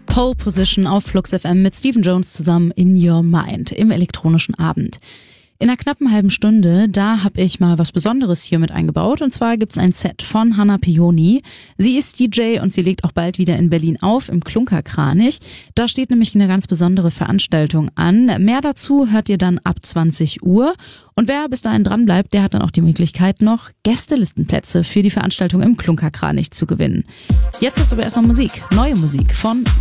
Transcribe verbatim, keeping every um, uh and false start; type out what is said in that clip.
Pole Position auf Flux F M mit Stephen Jones zusammen in Your Mind im elektronischen Abend. In einer knappen halben Stunde, da habe ich mal was Besonderes hier mit eingebaut. Und zwar gibt's ein Set von Hannah Pioni. Sie ist D J und sie legt auch bald wieder in Berlin auf, im Klunkerkranich. Da steht nämlich eine ganz besondere Veranstaltung an. Mehr dazu hört ihr dann ab zwanzig Uhr. Und wer bis dahin dran bleibt, der hat dann auch die Möglichkeit, noch Gästelistenplätze für die Veranstaltung im Klunkerkranich zu gewinnen. Jetzt gibt's aber erstmal Musik, neue Musik von